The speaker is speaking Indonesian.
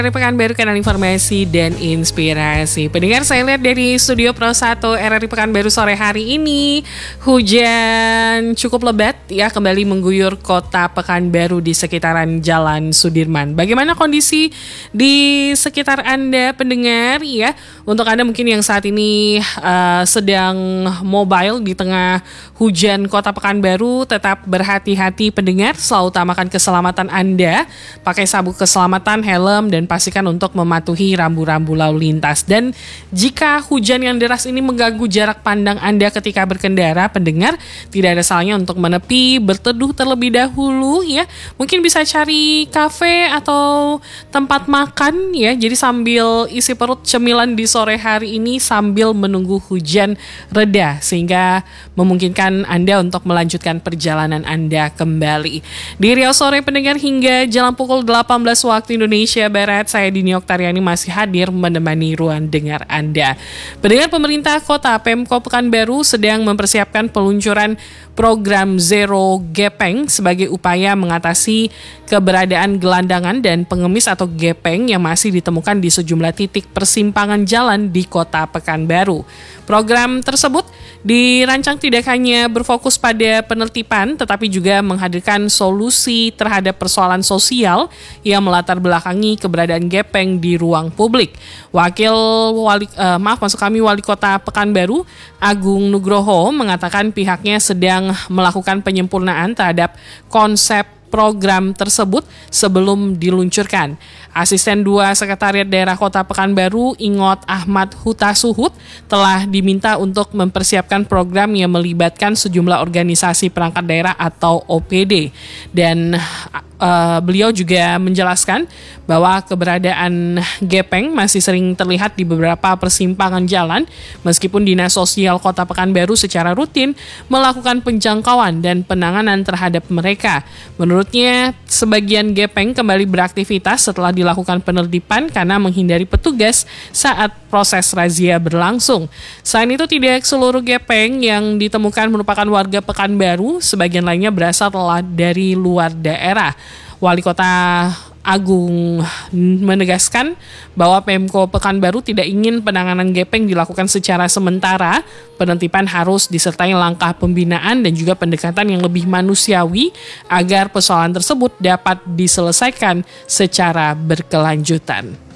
Dari Pekanbaru, kanal informasi dan inspirasi. Pendengar, saya lihat dari studio Pro 1 RRI Pekanbaru sore hari ini hujan cukup lebat ya kembali mengguyur kota Pekanbaru di sekitaran Jalan Sudirman. Bagaimana kondisi di sekitar Anda pendengar ya? Untuk Anda mungkin yang saat ini sedang mobile di tengah hujan kota Pekanbaru, tetap berhati-hati pendengar, selalu utamakan keselamatan Anda, pakai sabuk keselamatan, helm, dan pastikan untuk mematuhi rambu-rambu lalu lintas. Dan jika hujan yang deras ini mengganggu jarak pandang Anda ketika berkendara, pendengar, tidak ada salahnya untuk menepi, berteduh terlebih dahulu ya. Mungkin bisa cari kafe atau tempat makan ya. Jadi sambil isi perut cemilan di sore hari ini sambil menunggu hujan reda, sehingga memungkinkan Anda untuk melanjutkan perjalanan Anda kembali. Di Riau sore pendengar, hingga jalan pukul 18 waktu Indonesia Barat, saya Dini Oktariani masih hadir menemani ruang dengar Anda. Pendengar, pemerintah kota Pemko Pekanbaru sedang mempersiapkan peluncuran program Zero Gepeng sebagai upaya mengatasi keberadaan gelandangan dan pengemis atau gepeng yang masih ditemukan di sejumlah titik persimpangan jalan di kota Pekanbaru. Program tersebut dirancang tidak hanya berfokus pada penertiban, tetapi juga menghadirkan solusi terhadap persoalan sosial yang melatar belakangi keberadaan gepeng di ruang publik. Wali Kota Pekanbaru, Agung Nugroho, mengatakan pihaknya sedang melakukan penyempurnaan terhadap konsep program tersebut sebelum diluncurkan. Asisten 2 Sekretariat Daerah Kota Pekanbaru, Ingot Ahmad Hutasuhut, telah diminta untuk mempersiapkan program yang melibatkan sejumlah organisasi perangkat daerah atau OPD. Dan beliau juga menjelaskan bahwa keberadaan gepeng masih sering terlihat di beberapa persimpangan jalan, meskipun Dinas Sosial Kota Pekanbaru secara rutin melakukan penjangkauan dan penanganan terhadap mereka. Menurutnya, sebagian gepeng kembali beraktivitas setelah dilakukan penertiban karena menghindari petugas saat proses razia berlangsung. Selain itu, tidak seluruh gepeng yang ditemukan merupakan warga Pekanbaru, sebagian lainnya berasal dari luar daerah. Wali Kota Agung menegaskan bahwa Pemko Pekanbaru tidak ingin penanganan gepeng dilakukan secara sementara. Penertiban harus disertai langkah pembinaan dan juga pendekatan yang lebih manusiawi agar persoalan tersebut dapat diselesaikan secara berkelanjutan.